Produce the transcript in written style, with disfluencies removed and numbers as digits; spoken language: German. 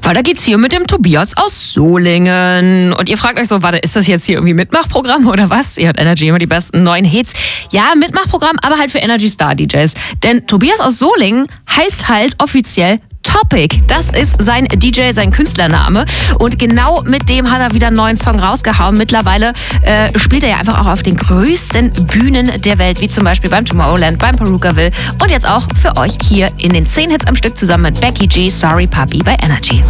Weil da geht's hier mit dem Tobias aus Solingen. Und ihr fragt euch so, warte, ist das jetzt hier irgendwie Mitmachprogramm oder was? Ihr hört Energy, immer die besten neuen Hits. Ja, Mitmachprogramm, aber halt für Energy Star DJs. Denn Tobias aus Solingen heißt halt offiziell Topic. Das ist sein DJ, sein Künstlername. Und genau mit dem hat er wieder einen neuen Song rausgehauen. Mittlerweile spielt er ja einfach auch auf den größten Bühnen der Welt, wie zum Beispiel beim Tomorrowland, beim Perukaville und jetzt auch für euch hier in den 10 Hits am Stück zusammen mit Becky G, Sorry Puppy bei Energy.